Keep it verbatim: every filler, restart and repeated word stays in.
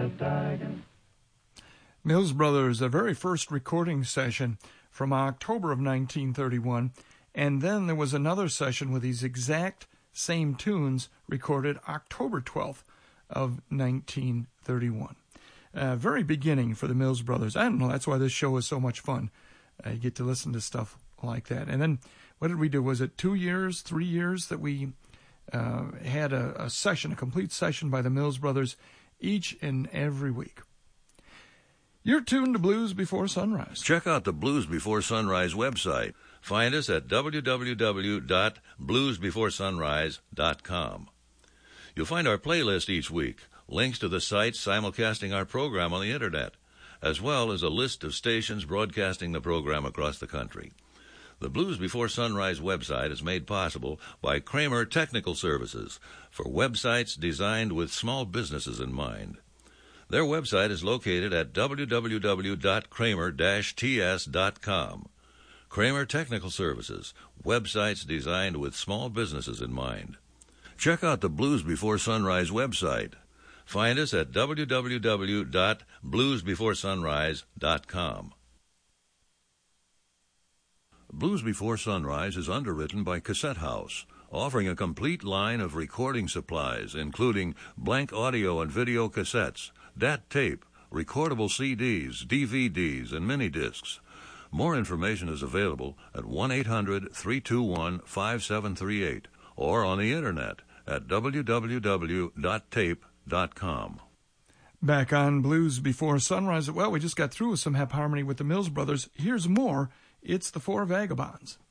Dagen. Mills Brothers, their very first recording session from October of nineteen thirty-one, and then there was another session with these exact same tunes recorded October twelfth of nineteen thirty-one. Uh, very beginning for the Mills Brothers. I don't know, that's why this show is so much fun. Uh, you get to listen to stuff like that. And then, what did we do? Was it two years, three years that we uh, had a, a session, a complete session by the Mills Brothers each and every week? You're tuned to Blues Before Sunrise. Check out the Blues Before Sunrise website. Find us at w w w dot blues before sunrise dot com. You'll find our playlist each week, links to the sites simulcasting our program on the Internet, as well as a list of stations broadcasting the program across the country. The Blues Before Sunrise website is made possible by Kramer Technical Services for websites designed with small businesses in mind. Their website is located at w w w dot kramer dash t s dot com. Kramer Technical Services, websites designed with small businesses in mind. Check out the Blues Before Sunrise website. Find us at w w w dot blues before sunrise dot com. Blues Before Sunrise is underwritten by Cassette House, offering a complete line of recording supplies, including blank audio and video cassettes, D A T tape, recordable C Ds, D V Ds, and mini discs. More information is available at one eight hundred three two one five seven three eight or on the Internet at w w w dot tape dot com. Back on Blues Before Sunrise. Well, we just got through with some Hep Harmony with the Mills Brothers. Here's more. It's the Four Vagabonds.